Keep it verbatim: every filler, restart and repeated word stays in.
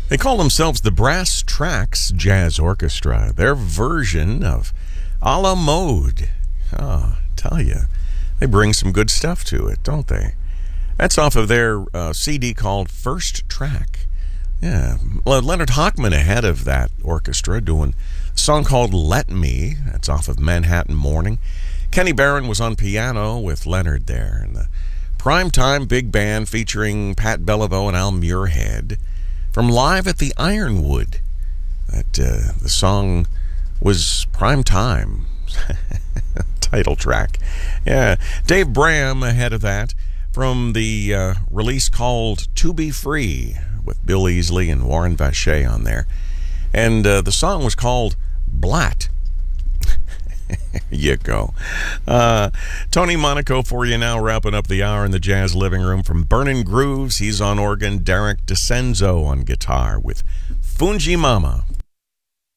They call themselves the Brass Tracks Jazz Orchestra. Their version of a la mode. Oh, tell you, they bring some good stuff to it, don't they? That's off of their uh, C D called First Track. Yeah, Leonard Hochman ahead of that orchestra doing a song called Let Me. That's off of Manhattan Morning. Kenny Barron was on piano with Leonard there. And the primetime big band featuring Pat Bellevaux and Al Muirhead from Live at the Ironwood. That uh, the song was Prime Time. Title track. Yeah, Dave Bram ahead of that from the uh, release called To Be Free with Bill Easley and Warren Vacher on there. And uh, the song was called Blatt. You go. Uh, Tony Monaco for you now, wrapping up the hour in the Jazz Living Room. From Burnin' Grooves, he's on organ. Derek DeCenzo on guitar with Fungi Mama